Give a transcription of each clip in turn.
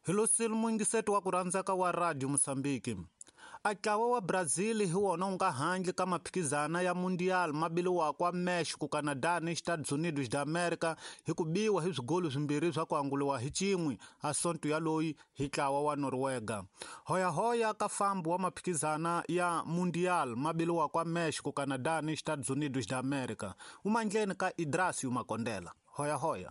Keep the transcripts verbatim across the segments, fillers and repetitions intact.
Hilosile mwingiseto wa kurandzaka wa Radio Mosambiki. Atlawa wa Brazil hi wona unga handle ka maphikizana ya Mundial mabiliwa kwa Mexico, Canada ni Estados Unidos da America hi ku biwa hi swigolo swimbirhi swa ku anguliwa hi cimwe a sonto ya loyi hi tlawa wa Noruega. Hoya hoya ka fambu wa maphikizana ya Mundial mabiliwa kwa Mexico, Canada ni Estados Unidos da America umandleni ka Idrasio Makondela. Hoya hoya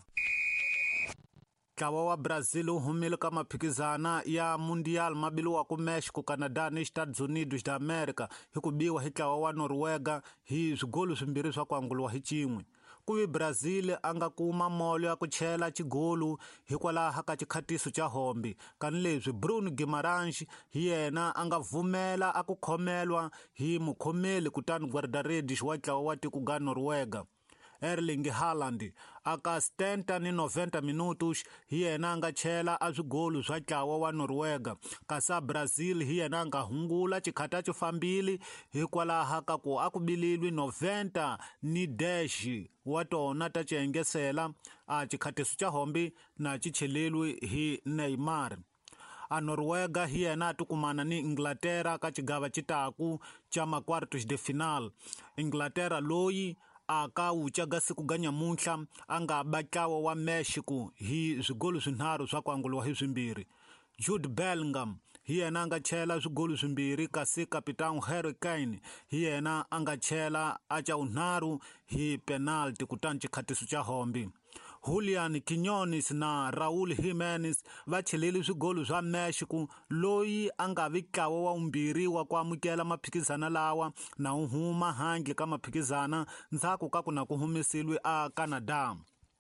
Tlawa wa Brazil uhumile ka maphikizana ya Mundial mabiliwa ku Mexico, Canada ni Estados Unidos da America hi ku biwa hi tlawa wa Noruega hi swigolo swimbirhi swa ku anguliwa hi cimwe. Kuvi Brazil anga kuma molo ya ku chela cigolu hikwalaha ka cikhatiso ca hombi, kanileswi Bruno Guimarães hi yena anga vumela a ku khomelwa hi mukhomeli kutani guarda-redes wa tlawa wa tiko ga Noruega. Erling Haaland aka stenta ni noventa minutos hi yena anga chela a swigolu swa tlawa wa Noruega, kasi Brazil hi yena anga hungula cikhata ci fambili hikwalaha ka ku a ku bililwi noventa ni dash wa tona ta ciengesela a cikhatiso ca hombi na ci chelelwi hi Neymar. A Noruega hi yena a tukumana ni Inglaterra ka cigava citaku ca makwartos de final. Inglaterra loyi aka wucaga siku ga nyamuntlha anga ba tlawa wa Mexico hi swigolo swinharhu swa ku anguliwa hi swimbirhi. Jude Bellingham hi yena anga chela swigolo swimbirhi, kasi kapitanu Harry Kane hi yena anga chela a ca unharhu hi penalty kutani cikhatiso ca hombi. Julian Quinones na Raul Jimenez va cheleli swigolo swa Mexico, loyi anga vi tlawa wa umbirhi wa ku amukela maphikizana lawa na uhuma handle ka maphikizana ndzhaku ka ku na ku humesilwe a Canada.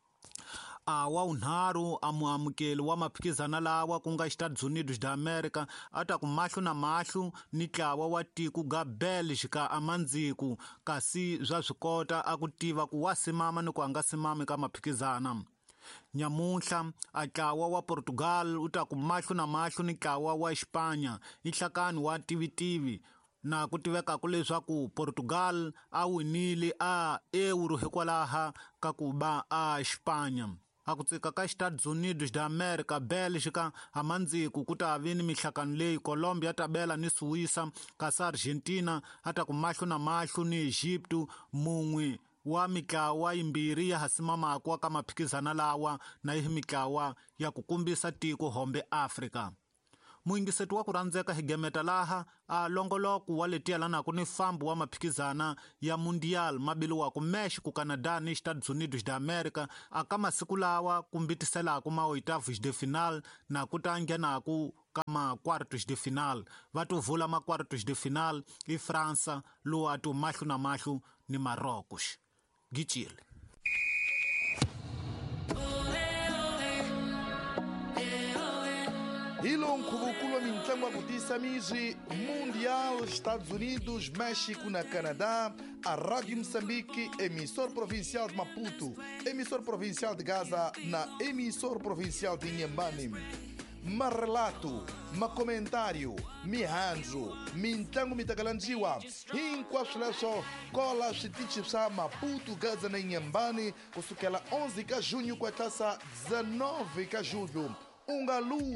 A wa unharhu a muamukeli wa maphikizana lawa ku nga Estados Unidos da America a ta ku mahlo na mahlo ni tlawa wa tiko ga Belgica a mandziku, kasi zwa swi kota a ku tiva ku wa simama ni ku anga simami ka maphikizana. Nyamuntlha a tlawa wa Portugal u ta ku mahlo na mahlo ni tlawa wa Espanya i nhlakani wa tivitivi na ku tiveka ku leswaku Portugal a winile a euro hikwalaha ka ku ba a Espanya. A ku tsika ka Estados Unidos da America, Belgica a mandziku ku ta vini mihlakano leyi Colombia ta bela ni Suíça, kasi Argentina a ta ku mahlo na mahlo ni Egypto, mun'we wa mitlawa yimbirhi ya hasimamaka ka maphikizana lawa na hi mitlawa ya ku kumbisa tiko hombe Africa. Muingiseti wa ku randzeka hi gemeta laha a longoloko wa leti yelanaka ni fambu wa maphikizana ya Mundial mabiliwa ku Mexico, Canada ni Estados Unidos da America aka masiku lawa ku mbitiselaka maoitavos de final na ku ta nghenaku ka makwartos de final. Va to vula makwartos de final i França lowu a to mahlo na mahlo ni Marrocos. Gicile Hilo nkhuvukulo mintlangu akutisa miji Mundial Estados Unidos, México na Canadá, a Rádio Moçambique, emissor provincial de Maputo, emissor provincial de Gaza na emissor provincial de Inhambane. Ma relato, ma comentário, mi hanzo, mintlangu mitakalanjiwa, hinkwaso leso, kola shitichipsa Maputo, Gaza na Inhambane, kusukela onze ka junho kwa tasa dezenove ka julho. Ungalu